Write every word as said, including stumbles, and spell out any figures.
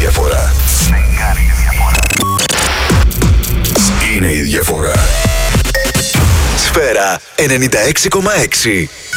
διαφορά. Μεγάλη διαφορά. Είναι η διαφορά. Σφαίρα ενενήντα έξι κόμμα έξι.